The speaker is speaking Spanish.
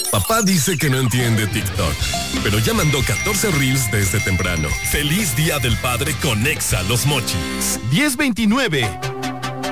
Papá dice que no entiende TikTok, pero ya mandó 14 reels desde temprano. ¡Feliz Día del Padre con Exa Los Mochis! 1029